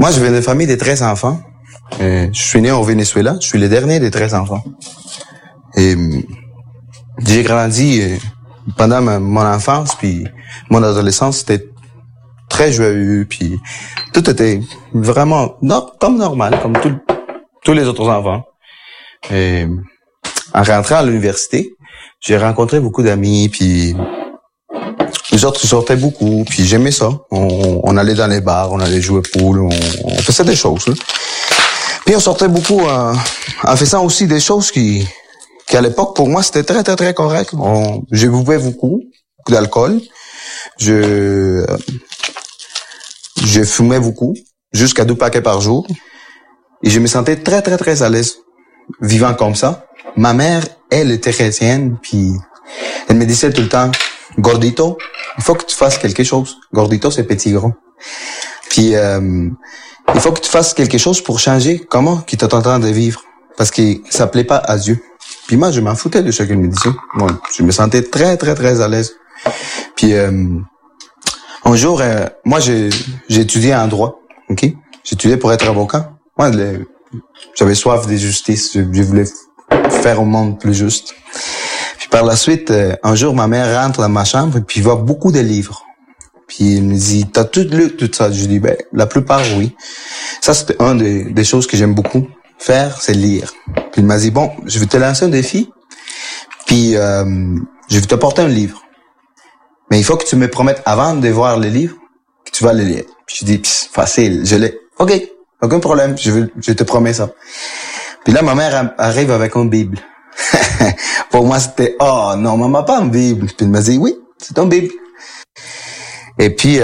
Moi, je viens d'une famille de 13 enfants. Je suis né au Venezuela. Je suis le dernier des 13 enfants. Et j'ai grandi pendant mon enfance, puis mon adolescence, c'était très joyeux, puis tout était vraiment comme normal, comme tous les autres enfants. Et en rentrant à l'université, j'ai rencontré beaucoup d'amis, puis les autres sortaient beaucoup, puis j'aimais ça. On allait dans les bars, on allait jouer au pool, on faisait des choses, là. Puis on sortait beaucoup en faisant aussi des choses qui à l'époque, pour moi, c'était très, très, très correct. Je buvais beaucoup d'alcool. Je fumais beaucoup, jusqu'à 2 paquets par jour. Et je me sentais très, très, très à l'aise vivant comme ça. Ma mère, elle était chrétienne, puis elle me disait tout le temps, Gordito, il faut que tu fasses quelque chose. Gordito, c'est petit gros. Puis, il faut que tu fasses quelque chose pour changer comment tu es en train de vivre. Parce que ça plaît pas à Dieu. Puis moi, je m'en foutais de ce qu'elle me disait. Moi, je me sentais très, très, très à l'aise. Puis, un jour, moi, j'ai étudié en droit, ok? J'étudiais pour être avocat. Moi, j'avais soif de justice. Je voulais faire un monde plus juste. Puis par la suite, un jour, ma mère rentre dans ma chambre et puis voit beaucoup de livres. Puis elle me dit, t'as tout lu, tout ça? Je dis, la plupart, oui. Ça, c'était un des choses que j'aime beaucoup faire, c'est lire. Puis il m'a dit, bon, je vais te lancer un défi, puis je vais te porter un livre. Mais il faut que tu me promettes avant de voir le livre que tu vas le lire. Puis je dis, facile, je l'ai. OK, aucun problème, je te promets ça. Puis là, ma mère arrive avec une Bible. Pour moi, c'était, oh non, maman, pas une Bible. Puis elle m'a dit, oui, c'est une Bible. Et puis,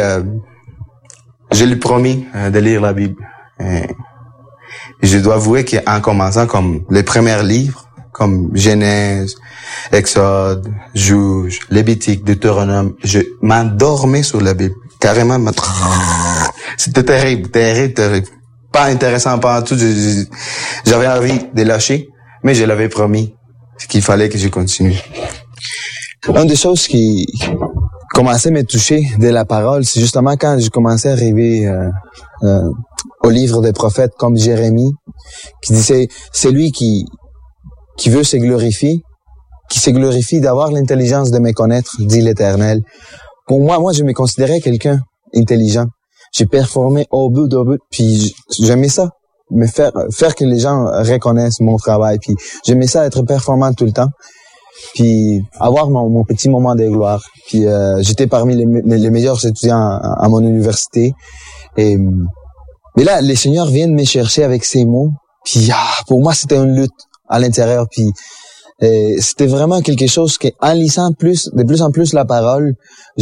je lui ai promis de lire la Bible. Et je dois avouer qu'en commençant comme les premiers livres, comme Genèse, Exode, Juge, Lévitique, Deutéronome, je m'endormais sur la Bible. Carrément, c'était terrible, terrible, terrible. Pas intéressant, pas en tout. J'avais envie de lâcher, mais je l'avais promis qu'il fallait que je continue. Une des choses qui commençait à me toucher de la parole, c'est justement quand je commençais à arriver au livre des prophètes comme Jérémie, qui disait, c'est lui qui veut se glorifier, qui se glorifie d'avoir l'intelligence de me connaître, dit l'Éternel. Pour moi, je me considérais quelqu'un intelligent. J'ai performé au bout, puis j'aimais ça, me faire que les gens reconnaissent mon travail, puis j'aimais ça être performant tout le temps, puis avoir mon petit moment de gloire. Puis j'étais parmi les meilleurs étudiants à mon université. Mais là, le Seigneur vient de me chercher avec ces mots. Puis pour moi, c'était une lutte à l'intérieur. Puis c'était vraiment quelque chose que, en lisant de plus en plus la parole,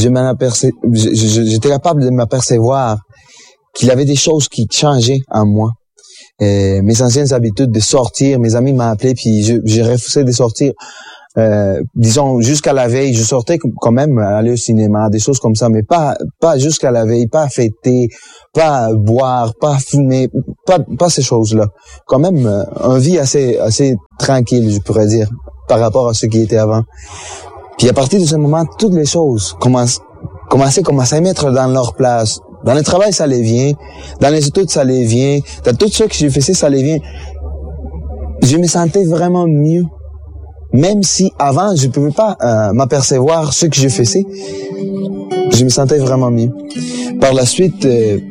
j'étais capable de m'apercevoir qu'il y avait des choses qui changeaient en moi. Mes anciennes habitudes de sortir, mes amis m'ont appelé, puis j'ai refusé de sortir. Disons, jusqu'à la veille, je sortais quand même aller au cinéma, des choses comme ça, mais pas jusqu'à la veille, pas fêter, pas boire, pas fumer, pas ces choses-là. Quand même, une vie assez tranquille, je pourrais dire, par rapport à ce qui était avant. Puis à partir de ce moment, toutes les choses commençaient à mettre dans leur place. Dans le travail, ça les vient. Dans les études, ça les vient. Dans tout ce que je faisais, ça les vient. Je me sentais vraiment mieux. Même si avant, je ne pouvais pas m'apercevoir ce que je faisais, je me sentais vraiment mieux. Par la suite,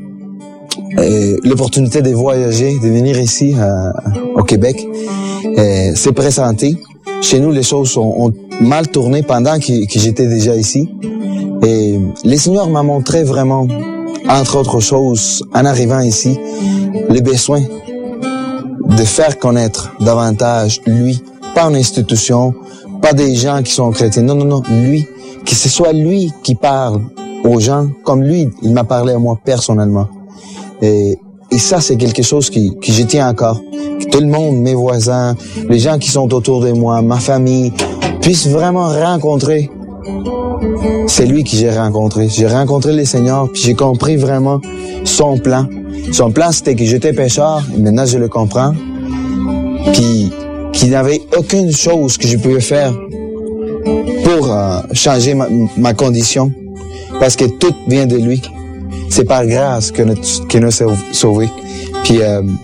l'opportunité de voyager, de venir ici au Québec, s'est présentée. Chez nous, les choses ont mal tourné pendant que j'étais déjà ici. Et le Seigneur m'a montré vraiment, entre autres choses, en arrivant ici, le besoin de faire connaître davantage lui. Pas une institution, pas des gens qui sont chrétiens. Non, lui. Que ce soit lui qui parle aux gens comme lui, il m'a parlé à moi personnellement. Et ça, c'est quelque chose que je tiens encore. Que tout le monde, mes voisins, les gens qui sont autour de moi, ma famille, puissent vraiment rencontrer. C'est lui que j'ai rencontré. J'ai rencontré le Seigneur, puis j'ai compris vraiment son plan. Son plan, c'était que j'étais pécheur, et maintenant je le comprends. Puis qu'il n'y avait aucune chose que je pouvais faire pour changer ma condition, parce que tout vient de lui. c'est par grâce qu'il nous a sauvés. Puis,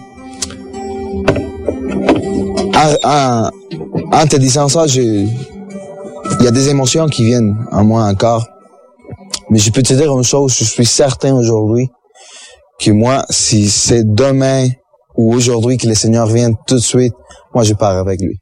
en te disant ça, il y a des émotions qui viennent en moi encore. Mais je peux te dire une chose, je suis certain aujourd'hui que moi, si c'est demain ou aujourd'hui que le Seigneur vient tout de suite, moi je pars avec lui.